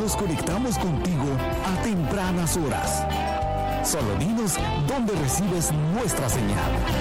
nos conectamos contigo a tempranas horas. Solo dinos dónde recibes nuestra señal.